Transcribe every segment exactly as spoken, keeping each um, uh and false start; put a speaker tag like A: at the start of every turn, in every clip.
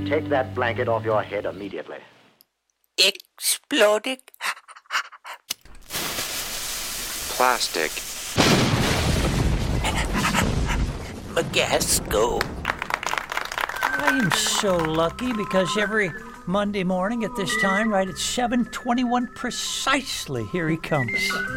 A: Take that blanket off your head immediately.
B: Exploding.
C: Plastic.
B: A gas go.
D: I am so lucky because every Monday morning at this time, right at seven twenty-one precisely, here he comes.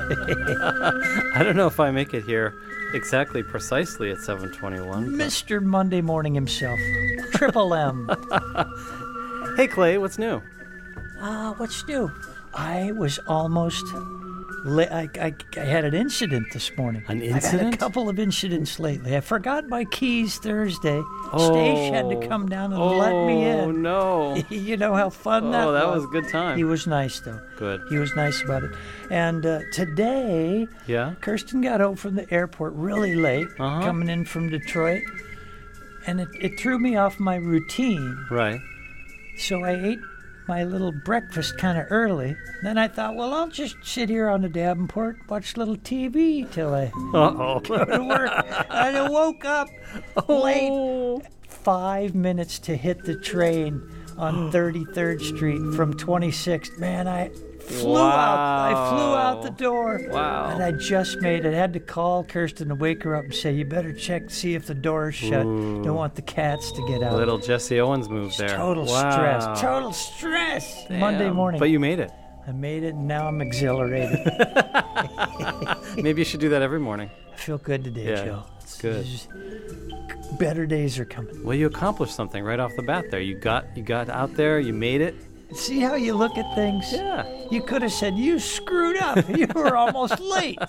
E: I don't know if I make it here exactly precisely at seven twenty-one.
D: Mister Monday Morning himself, Triple M.
E: Hey, Clay, what's new?
D: Ah, uh, what's new? I was almost... La- I, I, I had an incident this morning.
E: An
D: I've had a
E: incident?
D: couple of incidents lately. I forgot my keys Thursday.
E: Oh.
D: Stace had to come down and
E: oh,
D: let me in.
E: Oh, no.
D: You know how fun that
E: Oh,
D: was.
E: that was a good time.
D: He was nice, though.
E: Good.
D: He was nice about it. And uh, today,
E: Yeah?
D: Kirsten got home from the airport really late,
E: Uh-huh.
D: coming in from Detroit. And it, it threw me off my routine.
E: Right.
D: So I ate my little breakfast kind of early. Then I thought, well, I'll just sit here on the Davenport, watch a little T V till I
E: Uh-oh.
D: go to work. And I woke up late. Five minutes to hit the train on thirty-third Street from twenty-sixth. Man, I flew out. I flew out the door.
E: Wow.
D: And I just made it. I had to call Kirsten to wake her up and say, you better check, see if the door's shut.
E: Ooh.
D: Don't want the cats to get out.
E: Little Jesse Owens move
D: It's
E: there.
D: Total
E: Wow.
D: stress. Total stress.
E: Damn.
D: Monday morning.
E: But you made it.
D: I made it, and now I'm exhilarated.
E: Maybe you should do that every morning.
D: I feel good today,
E: Yeah,
D: Joe.
E: it's good.
D: Just- better days are coming.
E: Well, you accomplished something right off the bat there. You got you got out there, you made it.
D: See how you look at things?
E: Yeah.
D: You could have said, you screwed up. You were almost late.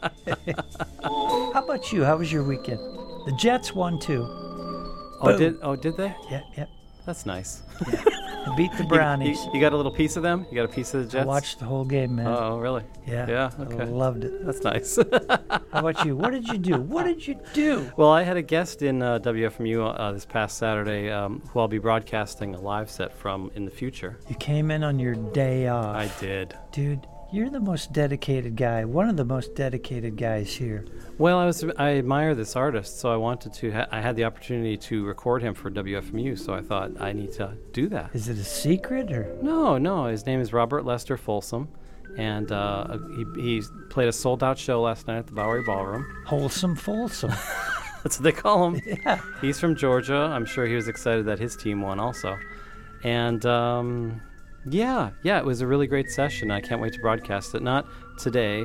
D: How about you? How was your weekend? The Jets won, too.
E: Oh,
D: Boom.
E: did oh did they?
D: Yeah, yeah.
E: That's nice.
D: They beat the
E: You-
D: Brownies.
E: You, you got a little piece of them? You got a piece of the Jets?
D: I watched the whole game, man.
E: Oh, really?
D: yeah.
E: Yeah,
D: I
E: okay.
D: loved it.
E: That's nice.
D: How about you? What did you do? What did you do?
E: Well, I had a guest in uh, W F M U uh, this past Saturday um, who I'll be broadcasting a live set from in the future.
D: You came in on your day off.
E: I did.
D: Dude, you're the most dedicated guy. One of the most dedicated guys here.
E: Well, I was I admire this artist, so I wanted to. Ha- I had the opportunity to record him for W F M U, so I thought I need to do that.
D: Is it a secret or?
E: No, no. His name is Robert Lester Folsom, and uh, he he played a sold-out show last night at the Bowery Ballroom.
D: Wholesome Folsom.
E: That's what they call him.
D: Yeah.
E: He's from Georgia. I'm sure he was excited that his team won also. And um, yeah, yeah, it was a really great session. I can't wait to broadcast it. Not today,